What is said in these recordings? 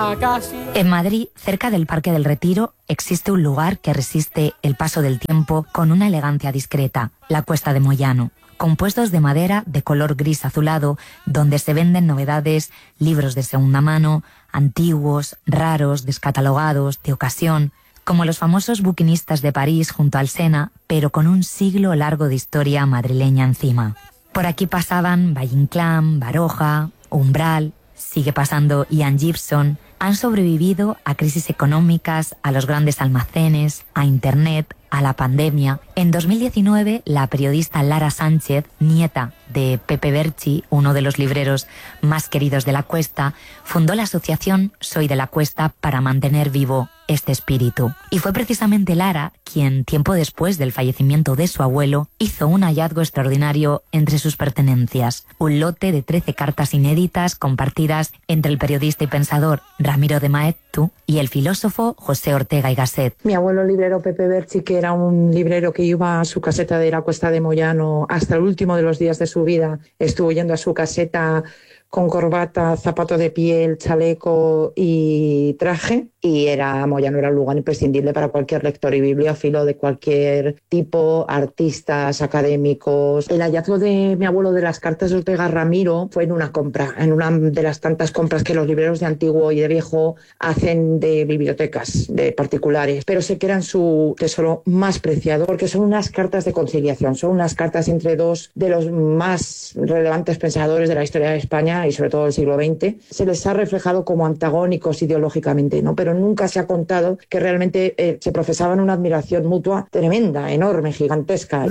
En Madrid, cerca del Parque del Retiro, existe un lugar que resiste el paso del tiempo con una elegancia discreta, la Cuesta de Moyano, con puestos de madera de color gris azulado, donde se venden novedades, libros de segunda mano, antiguos, raros, descatalogados, de ocasión, como los famosos buquinistas de París junto al Sena, pero con un siglo largo de historia madrileña encima. Por aquí pasaban Valle Inclán, Baroja, Umbral, sigue pasando Ian Gibson. Han sobrevivido a crisis económicas, a los grandes almacenes, a Internet, a la pandemia. En 2019, la periodista Lara Sánchez, nieta de Pepe Berchi, uno de los libreros más queridos de la Cuesta, fundó la asociación Soy de la Cuesta para mantener vivo este espíritu. Y fue precisamente Lara quien, tiempo después del fallecimiento de su abuelo, hizo un hallazgo extraordinario entre sus pertenencias. Un lote de 13 cartas inéditas compartidas entre el periodista y pensador Ramiro de Maeztu y el filósofo José Ortega y Gasset. Mi abuelo librero Pepe Berchi, que era un librero que iba a su caseta de la Cuesta de Moyano hasta el último de los días de su vida, estuvo yendo a su caseta con corbata, zapato de piel, chaleco y traje, y Moyano era un lugar imprescindible para cualquier lector y bibliófilo de cualquier tipo, artistas, académicos. El hallazgo de mi abuelo de las cartas de Ortega Ramiro fue en una compra, en una de las tantas compras que los libreros de antiguo y de viejo hacen de bibliotecas, de particulares, pero sé que eran su tesoro más preciado, porque son unas cartas de conciliación, son unas cartas entre dos de los más relevantes pensadores de la historia de España y sobre todo del siglo XX. Se les ha reflejado como antagónicos ideológicamente, ¿no? Pero nunca se ha contado que realmente se profesaban una admiración mutua tremenda, enorme, gigantesca.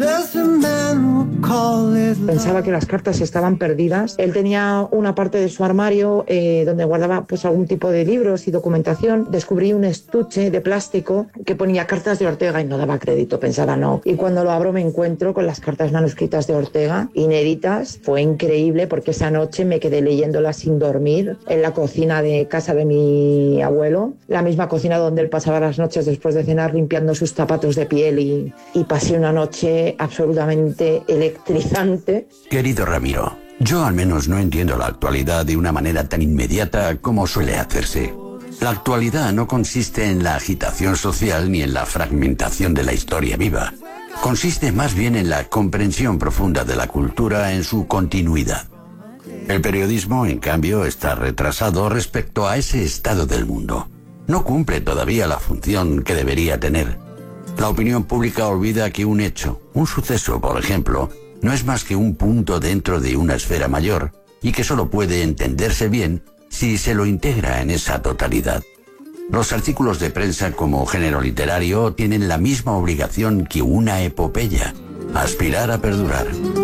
Pensaba que las cartas estaban perdidas. Él tenía una parte de su armario donde guardaba pues algún tipo de libros y documentación. Descubrí un estuche de plástico que ponía cartas de Ortega y no daba crédito, pensaba no. Y cuando lo abro me encuentro con las cartas manuscritas de Ortega, inéditas. Fue increíble porque esa noche me quedé leyéndolas sin dormir en la cocina de casa de mi abuelo, la misma cocina donde él pasaba las noches después de cenar limpiando sus zapatos de piel, y pasé una noche absolutamente electrizante. Querido Ramiro, yo al menos no entiendo la actualidad de una manera tan inmediata como suele hacerse. La actualidad no consiste en la agitación social ni en la fragmentación de la historia viva. Consiste más bien en la comprensión profunda de la cultura en su continuidad. El periodismo, en cambio, está retrasado respecto a ese estado del mundo. No cumple todavía la función que debería tener. La opinión pública olvida que un hecho, un suceso, por ejemplo, no es más que un punto dentro de una esfera mayor y que solo puede entenderse bien si se lo integra en esa totalidad. Los artículos de prensa como género literario tienen la misma obligación que una epopeya: aspirar a perdurar.